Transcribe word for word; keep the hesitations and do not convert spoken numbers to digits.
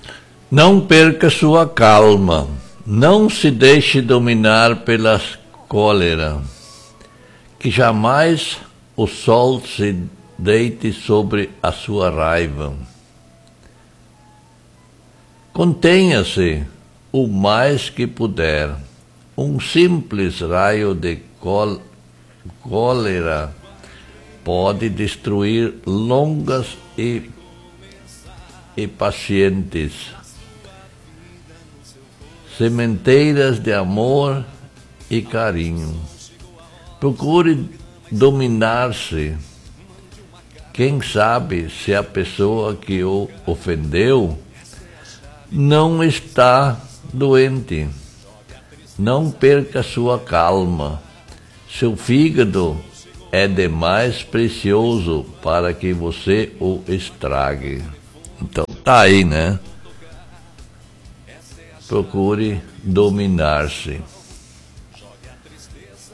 Não perca sua calma. Não se deixe dominar pela cólera. Que jamais o sol se deite sobre a sua raiva. Contenha-se o mais que puder. Um simples raio de cólera pode destruir longas e, e pacientes sementeiras de amor e carinho. Procure dominar-se. Quem sabe se a pessoa que o ofendeu não está doente. Não perca sua calma. Seu fígado é demais precioso para que você o estrague. Então tá aí, né? Procure dominar-se.